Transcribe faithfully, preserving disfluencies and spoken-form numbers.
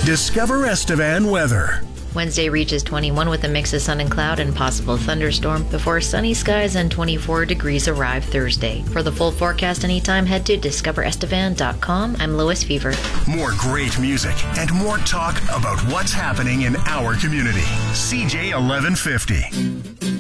Discover Estevan weather. Wednesday reaches twenty-one with a mix of sun and cloud and possible thunderstorm before sunny skies and twenty-four degrees arrive Thursday. For the full forecast anytime, head to discover estevan dot com. I'm Lois Fever. More great music and more talk about what's happening in our community. C J eleven fifty.